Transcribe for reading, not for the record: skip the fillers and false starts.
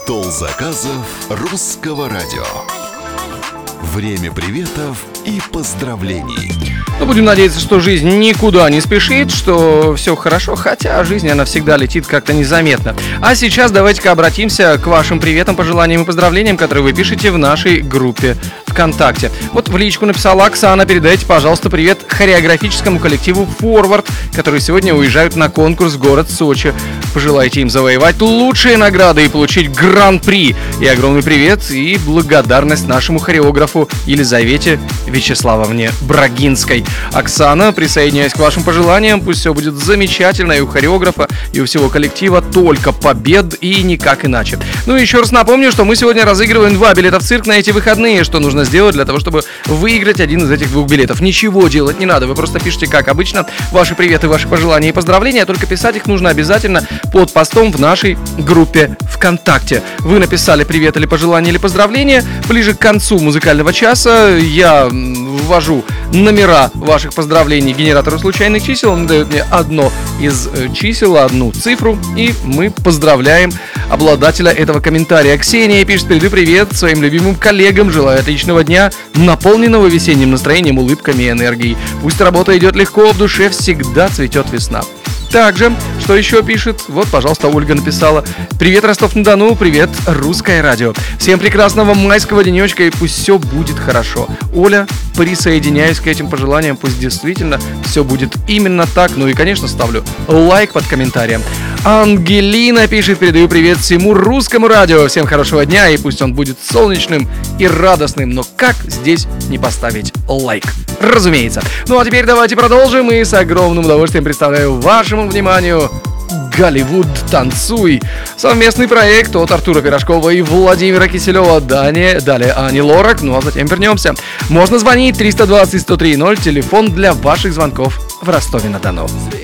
Стол заказов Русского радио. Время приветов и поздравлений. Ну, будем надеяться, что жизнь никуда не спешит, что все хорошо, хотя жизнь, она всегда летит как-то незаметно. А сейчас давайте-ка обратимся к вашим приветам, пожеланиям и поздравлениям, которые вы пишете в нашей группе ВКонтакте. Вот в личку написала Оксана: передайте, пожалуйста, привет хореографическому коллективу «Форвард», которые сегодня уезжают на конкурс в город Сочи. Пожелайте им завоевать лучшие награды и получить гран-при. И огромный привет и благодарность нашему хореографу Елизавете Вячеславовне Брагинской. Оксана, присоединяюсь к вашим пожеланиям. Пусть все будет замечательно и у хореографа, и у всего коллектива. Только побед и никак иначе. Ну и еще раз напомню, что мы сегодня разыгрываем 2 билета в цирк на эти выходные. Что нужно сделать для того, чтобы выиграть один из этих 2 билетов? Ничего делать не надо. Вы просто пишите, как обычно, ваши приветы, ваши пожелания и поздравления. Только писать их нужно обязательно под постом в нашей группе ВКонтакте. Вы написали привет или пожелание или поздравление. Ближе к концу музыкального часа я ввожу номера ваших поздравлений генератору случайных чисел. Он дает мне одно из чисел, одну цифру, и мы поздравляем обладателя этого комментария. Ксения пишет: передаю привет своим любимым коллегам, желаю отличного дня, наполненного весенним настроением, улыбками и энергией. Пусть работа идет легко, в душе всегда цветет весна. Также, что еще пишет? Вот, пожалуйста, Ольга написала: привет, Ростов-на-Дону, привет, Русское радио. Всем прекрасного майского денечка, и пусть все будет хорошо. Оля, присоединяюсь к этим пожеланиям, пусть действительно все будет именно так. Ну и, конечно, ставлю лайк под комментарием. Ангелина пишет: передаю привет всему Русскому радио. Всем хорошего дня, и пусть он будет солнечным и радостным. Но как здесь не поставить лайк? Разумеется. Ну а теперь давайте продолжим, и с огромным удовольствием представляю вашему вниманию «Голливуд, танцуй». Совместный проект от Артура Пирожкова и Владимира Киселева. Далее Ани Лорак, ну а затем вернемся. Можно звонить 320-103-0, телефон для ваших звонков в Ростове-на-Дону.